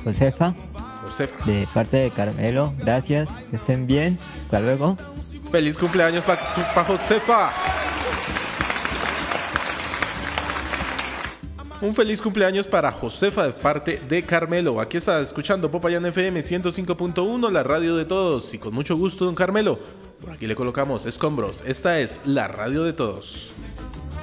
Josefa, Josefa. de parte de Carmelo. Gracias, que estén bien. Hasta luego. Feliz cumpleaños para Josefa. Un feliz cumpleaños para Josefa de parte de Carmelo. Aquí está escuchando Popayán FM 105.1, la radio de todos. Y con mucho gusto, don Carmelo, por aquí le colocamos Escombros. Esta es la radio de todos.